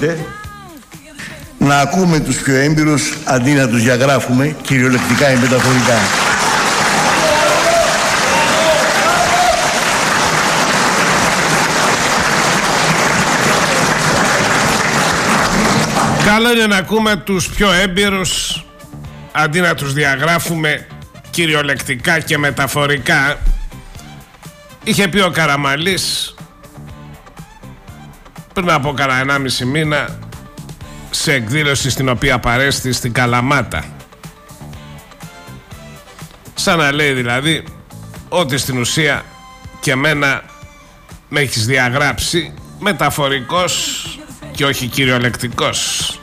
πρόκειται να ακούμε τους πιο έμπειρους αντί να τους διαγράφουμε κυριολεκτικά ή μεταφορικά. Καλό είναι να ακούμε τους πιο έμπειρους αντί να τους διαγράφουμε κυριολεκτικά και μεταφορικά. Είχε πει ο Καραμαλής πριν από κανένα 1,5 μήνα σε εκδήλωση στην οποία παρέστη στην Καλαμάτα. Σαν να λέει δηλαδή ότι στην ουσία και εμένα με έχεις διαγράψει μεταφορικός και όχι κυριολεκτικός.